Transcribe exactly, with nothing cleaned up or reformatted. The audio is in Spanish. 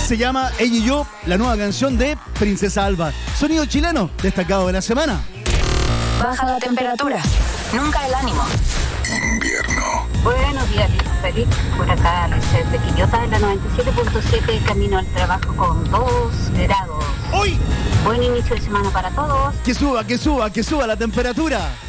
Se llama Ella y Yo, la nueva canción de Princesa Alba. Sonido chileno, destacado de la semana. Baja la temperatura, nunca el ánimo. Invierno. Buenos días, Feliz. Por acá, desde Quillota, en la noventa y siete punto siete, camino al trabajo con dos grados. ¡Uy! Buen inicio de semana para todos. Que suba, que suba, que suba la temperatura.